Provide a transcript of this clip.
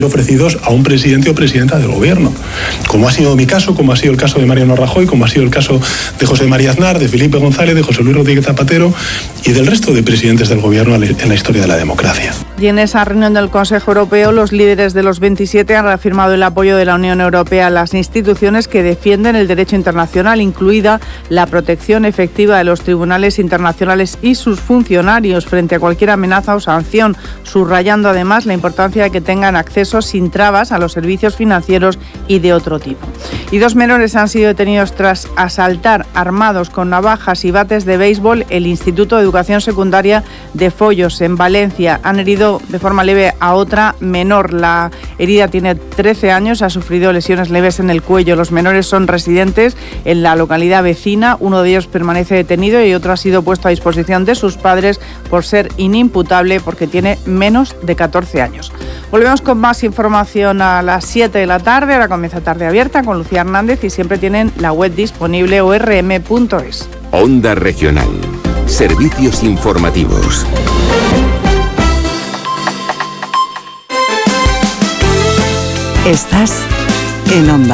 ofrecidos a un presidente o presidenta del gobierno, como ha sido mi caso, como ha sido el caso de Mariano Rajoy, como ha sido el caso de José María Aznar, de Felipe González, de José Luis Rodríguez Zapatero y del resto de presidentes del gobierno en la historia de la democracia. Y en esa reunión del Consejo Europeo, los líderes de los 27 han reafirmado el apoyo de la Unión Europea a las instituciones que defienden el derecho internacional, incluida la protección efectiva de los tribunales internacionales y sus funcionarios frente a cualquier amenaza o sanción, subrayando además la importancia de que tengan acceso sin trabas a los servicios financieros y de otro tipo. Y 2 menores han sido detenidos tras asaltar armados con navajas y bates de béisbol el Instituto de Educación Secundaria de Follos, en Valencia. Han herido de forma leve a otra menor. La herida tiene 13 años, ha sufrido lesiones leves en el cuello. Los menores son residentes en la localidad vecina. Uno de ellos permanece detenido y otro ha sido puesto a disposición de sus padres por ser inimputable porque tiene menos de 14 años. Volvemos con más información a las 7 de la tarde. Ahora comienza Tarde Abierta con Lucía Hernández y siempre tienen la web disponible orm.es. Onda Regional. Servicios informativos. Estás en Onda